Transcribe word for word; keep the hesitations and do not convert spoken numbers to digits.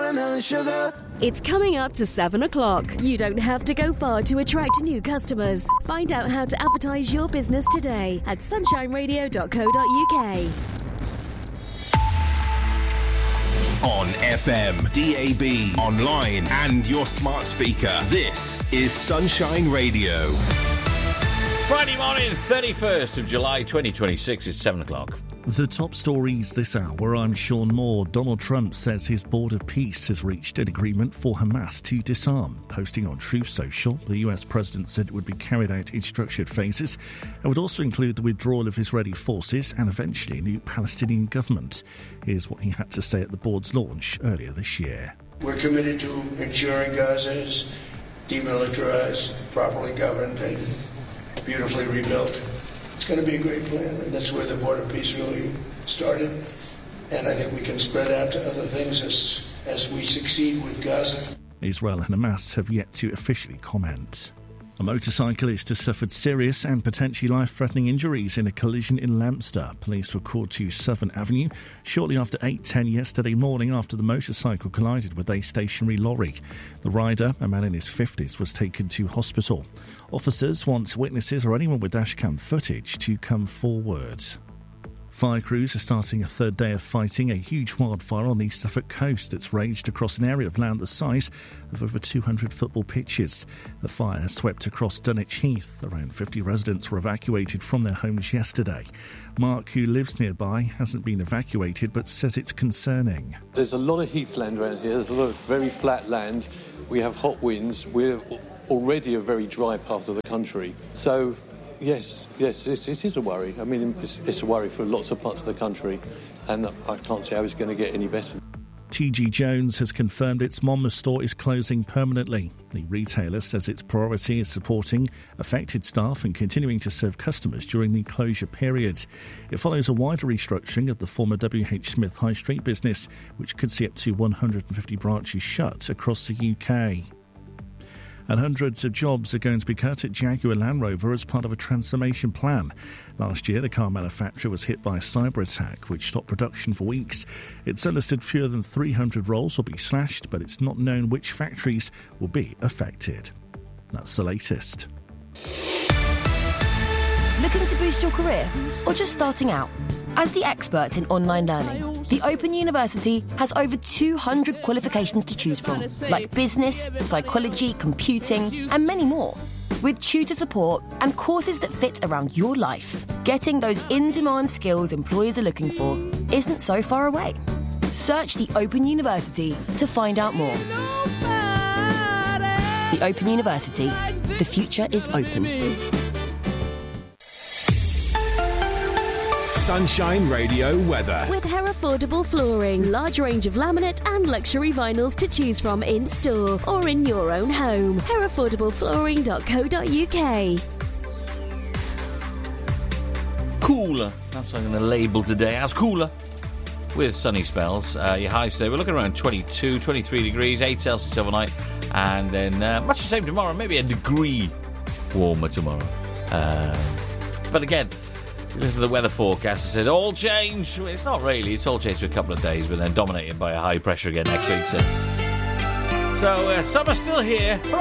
watermelon sugar. It's coming up to seven o'clock. You don't have to go far to attract new customers. Find out how to advertise your business today at sunshine radio dot co dot uk. On F M, D A B, online and your smart speaker. This is Sunshine Radio. Friday morning, thirty-first of July twenty twenty-six. It's seven o'clock. The top stories this hour. I'm Sean Moore. Donald Trump says his board of peace has reached an agreement for Hamas to disarm. Posting on Truth Social, the U S president said it would be carried out in structured phases and would also include the withdrawal of Israeli forces and eventually a new Palestinian government. Here's what he had to say at the board's launch earlier this year. We're committed to ensuring Gaza is demilitarized, properly governed, and beautifully rebuilt. It's going to be a great plan, and that's where the Board of Peace really started. And I think we can spread out to other things as, as we succeed with Gaza. Israel and Hamas have yet to officially comment. A motorcyclist has suffered serious and potentially life-threatening injuries in a collision in Leinster. Police were called to Southern Avenue shortly after eight ten yesterday morning after the motorcycle collided with a stationary lorry. The rider, a man in his fifties, was taken to hospital. Officers want witnesses or anyone with dashcam footage to come forward. Fire crews are starting a third day of fighting a huge wildfire on the Suffolk coast that's raged across an area of land the size of over two hundred football pitches. The fire has swept across Dunwich Heath. Around fifty residents were evacuated from their homes yesterday. Mark, who lives nearby, hasn't been evacuated but says it's concerning. There's a lot of heathland around here. There's a lot of very flat land. We have hot winds. We're already a very dry part of the country. So Yes, yes, it, it is a worry. I mean, it's, it's a worry for lots of parts of the country, and I can't see how it's going to get any better. T G Jones has confirmed its Monmouth store is closing permanently. The retailer says its priority is supporting affected staff and continuing to serve customers during the closure period. It follows a wider restructuring of the former W H Smith High Street business, which could see up to one hundred fifty branches shut across the U K. And hundreds of jobs are going to be cut at Jaguar Land Rover as part of a transformation plan. Last year, the car manufacturer was hit by a cyber attack, which stopped production for weeks. It's understood fewer than three hundred roles will be slashed, but it's not known which factories will be affected. That's the latest. Looking to boost your career or just starting out? As the experts in online learning, the Open University has over two hundred qualifications to choose from, like business, psychology, computing, and many more. With tutor support and courses that fit around your life, getting those in-demand skills employers are looking for isn't so far away. Search the Open University to find out more. The Open University. The future is open. Sunshine Radio weather. With Hair Affordable Flooring, large range of laminate and luxury vinyls to choose from in store or in your own home. hair affordable flooring dot co dot uk. Cooler. That's what I'm going to label today as cooler. With sunny spells. Uh, your highs today, we're looking around twenty-two, twenty-three degrees, eight Celsius overnight, and then uh, much the same tomorrow, maybe a degree warmer tomorrow. Uh, but again, listen to the weather forecast. It said all change. It's not really. It's all changed for a couple of days, but then dominated by a high pressure again next week. So, so uh, summer's still here.